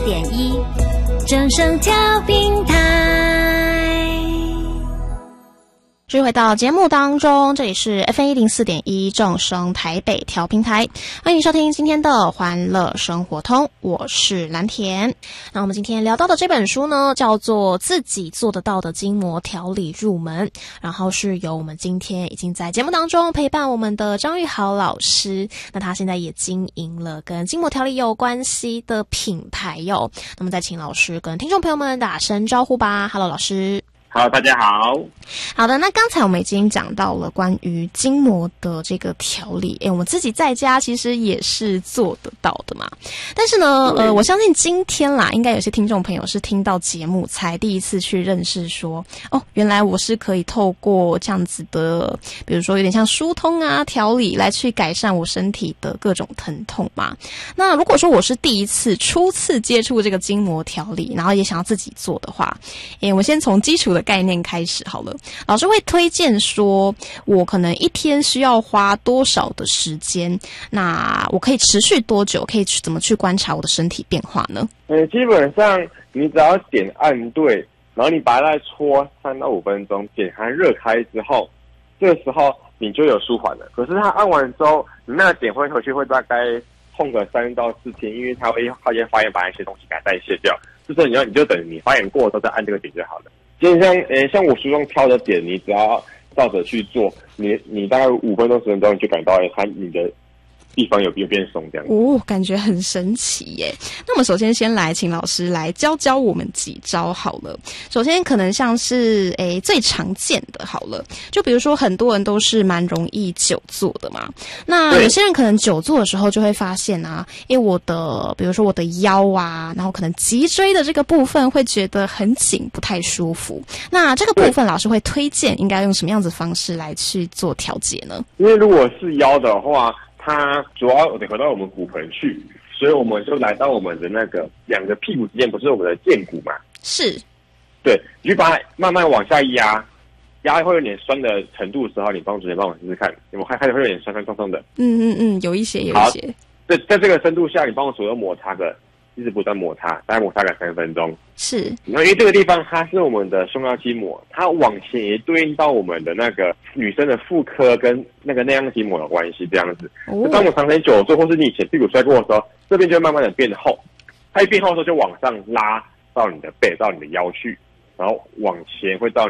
104.1正声调频台。继续回到节目当中，这里是 FM104.1正声台北调频台，欢迎收听今天的欢乐生活通，我是蓝田。那我们今天聊到的这本书呢，叫做《自己做得到的筋膜调理入门》，然后是由我们今天已经在节目当中陪伴我们的张玉豪老师，那他现在也经营了跟筋膜调理有关系的品牌哟。那么再请老师跟听众朋友们打声招呼吧。 Hello 老师。 好，大家好。 好的，那刚才我们已经讲到了关于筋膜的这个调理，我们自己在家其实也是做得到的嘛。但是呢，我相信今天啦，应该有些听众朋友是听到节目才第一次去认识说，哦，原来我是可以透过这样子的，比如说有点像疏通啊、调理来去改善我身体的各种疼痛嘛。那如果说我是第一次、初次接触这个筋膜调理，然后也想要自己做的话，我先从基础的概念开始好了。老师会推荐说我可能一天需要花多少的时间，那我可以持续多久，可以怎么去观察我的身体变化呢？ 基本上你只要点按对，然后你把它再搓3到5分钟，点它热开之后，这个时候你就有舒缓了。可是它按完之后，你那个点回去会大概痛个3到4天，因为它会靠近发炎把一些东西给它代谢掉。就是你就等你发炎过的时候再按这个点就好了。就像我书中挑的点，你只要照着去做，你大概5分钟10分钟你就感到你的地方有变松这样子。 哦，感觉很神奇耶。那我们首先来请老师来教我们几招好了。首先可能像是最常见的好了，就比如说很多人都是蛮容易久坐的嘛。那有些人可能久坐的时候就会发现啊，比如说我的腰啊，然后可能脊椎的这个部分会觉得很紧，不太舒服。那这个部分老师会推荐应该用什么样子的方式来去做调节呢？ 因为如果是腰的话，它主要得回到我们骨盆去，所以我们就来到我们的那个2个屁股之间，不是我们的剑骨嘛？是，对，你就把它慢慢往下压会有点酸的程度的时候，你帮我试试看，有没有开始会有点酸酸痛痛的？ 有一些。 好，在这个深度下，你帮我左右摩擦一直不断摩擦，大概摩擦个3分钟。是，然后因为这个地方它是我们的胸腰筋膜，它往前也对应到我们的那个女生的妇科跟那个内样筋膜有关系，这样子。当我们长期久坐，或是你以前屁股摔过的时候，这边就会慢慢的变厚，它一变厚的时候就往上拉到你的背，到你的腰去，然后往前会到